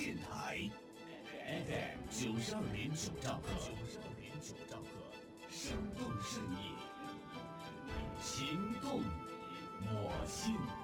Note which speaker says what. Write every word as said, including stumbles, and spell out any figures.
Speaker 1: 电台 F M 九十二点九兆赫，九十二点九兆赫，生动盛意，情动我心。